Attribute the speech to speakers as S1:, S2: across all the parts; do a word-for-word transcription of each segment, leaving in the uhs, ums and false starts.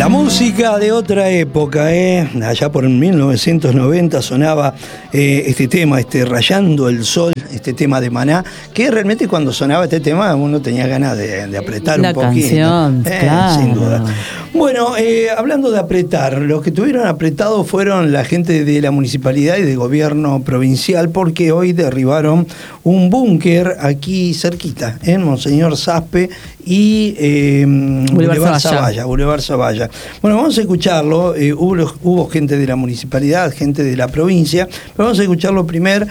S1: Música de otra época, ¿eh? Allá por mil novecientos noventa sonaba eh, este tema, este Rayando el Sol, este tema de Maná, que realmente cuando sonaba este tema uno tenía ganas de, de apretar
S2: la
S1: un poquito.
S2: Canción,
S1: eh,
S2: claro.
S1: Sin duda. Bueno, eh, hablando de apretar, los que tuvieron apretado fueron la gente de la municipalidad y de gobierno provincial, porque hoy derribaron un búnker aquí cerquita, en Monseñor Zaspe y eh, Boulevard Zavalla. Boulevard Zavalla. Bueno, vamos a escucharlo. Eh, hubo, hubo gente de la municipalidad, gente de la provincia, pero vamos a escucharlo primer,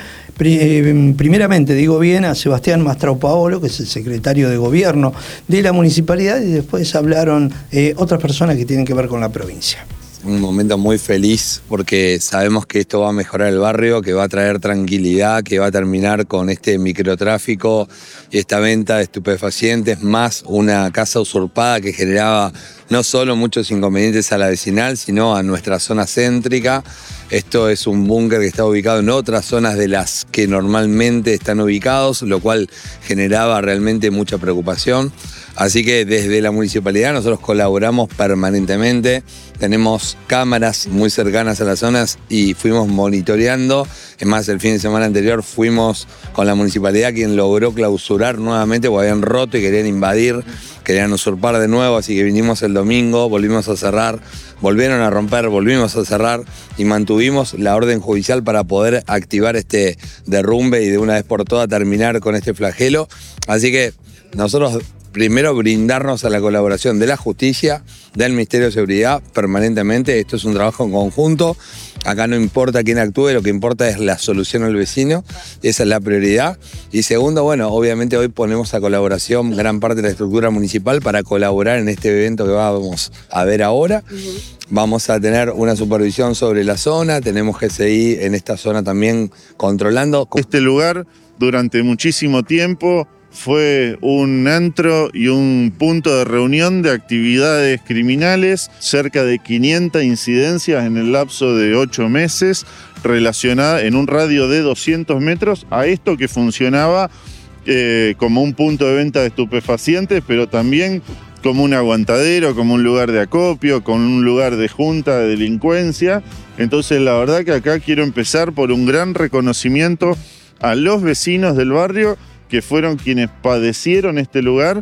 S1: eh, primeramente, digo bien, a Sebastián Mastrao Paolo, que es el secretario de gobierno de la municipalidad, y después hablaron eh, otras personas que tienen que ver con la provincia.
S3: Un momento muy feliz porque sabemos que esto va a mejorar el barrio, que va a traer tranquilidad, que va a terminar con este microtráfico y esta venta de estupefacientes, más una casa usurpada que generaba no solo muchos inconvenientes a la vecinal, sino a nuestra zona céntrica. Esto es un búnker que está ubicado en otras zonas de las que normalmente están ubicados, lo cual generaba realmente mucha preocupación. Así que desde la municipalidad nosotros colaboramos permanentemente, tenemos cámaras muy cercanas a las zonas y fuimos monitoreando. Es más, el fin de semana anterior fuimos con la municipalidad quien logró clausurar nuevamente porque habían roto y querían invadir, querían usurpar de nuevo, así que vinimos el domingo, volvimos a cerrar, volvieron a romper, volvimos a cerrar y mantuvimos la orden judicial para poder activar este derrumbe y de una vez por todas terminar con este flagelo. Así que nosotros primero brindarnos a la colaboración de la justicia, del Ministerio de Seguridad permanentemente. Esto es un trabajo en conjunto. Acá no importa quién actúe, lo que importa es la solución al vecino. Esa es la prioridad. Y segundo, bueno, obviamente hoy ponemos a colaboración gran parte de la estructura municipal para colaborar en este evento que vamos a ver ahora. Uh-huh. Vamos a tener una supervisión sobre la zona, tenemos G S I en esta zona también controlando.
S4: Este lugar durante muchísimo tiempo fue un antro y un punto de reunión de actividades criminales, cerca de quinientas incidencias en el lapso de ocho meses, relacionadas en un radio de doscientos metros a esto que funcionaba eh, como un punto de venta de estupefacientes, pero también como un aguantadero, como un lugar de acopio, como un lugar de junta de delincuencia. Entonces la verdad que acá quiero empezar por un gran reconocimiento a los vecinos del barrio que fueron quienes padecieron este lugar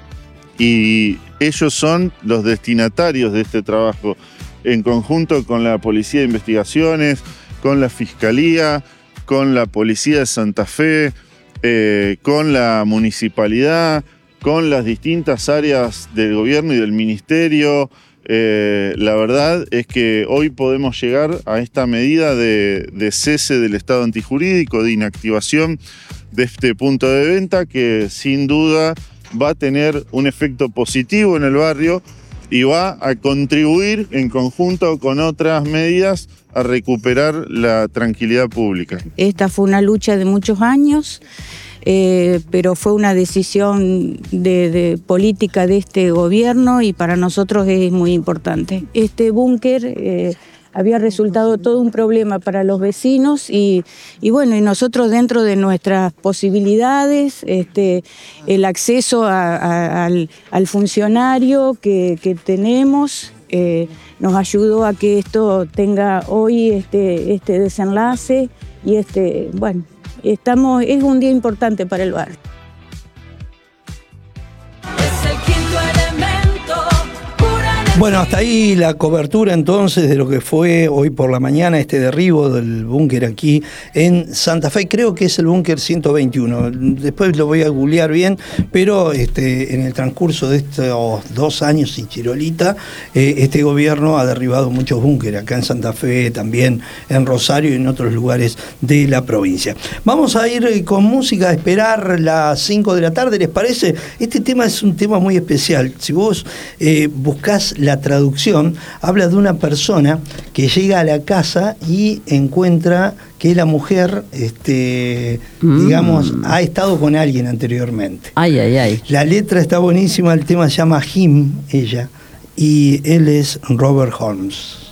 S4: y ellos son los destinatarios de este trabajo, en conjunto con la Policía de Investigaciones, con la Fiscalía, con la Policía de Santa Fe, eh, con la Municipalidad, con las distintas áreas del gobierno y del ministerio. Eh, la verdad es que hoy podemos llegar a esta medida de, de cese del estado antijurídico, de inactivación de este punto de venta que sin duda va a tener un efecto positivo en el barrio y va a contribuir en conjunto con otras medidas a recuperar la tranquilidad pública.
S5: Esta fue una lucha de muchos años, eh, pero fue una decisión de, de política de este gobierno y para nosotros es muy importante. Este búnker eh, había resultado todo un problema para los vecinos y, y bueno, y nosotros dentro de nuestras posibilidades, este, el acceso a, a, al, al funcionario que, que tenemos eh, nos ayudó a que esto tenga hoy este, este desenlace y este, bueno, estamos, es un día importante para el barrio.
S1: Bueno, hasta ahí la cobertura entonces de lo que fue hoy por la mañana este derribo del búnker aquí en Santa Fe. Creo que es el búnker ciento veintiuno. Después lo voy a googlear bien, pero este, en el transcurso de estos dos años y Chirolita, eh, este gobierno ha derribado muchos búnkeres acá en Santa Fe, también en Rosario y en otros lugares de la provincia. Vamos a ir con música a esperar las cinco de la tarde, ¿les parece? Este tema es un tema muy especial. Si vos eh, buscás la traducción, habla de una persona que llega a la casa y encuentra que la mujer, este, mm. digamos, ha estado con alguien anteriormente.
S2: Ay, ay, ay.
S1: La letra está buenísima, el tema se llama Him, ella, y él es Robert Holmes.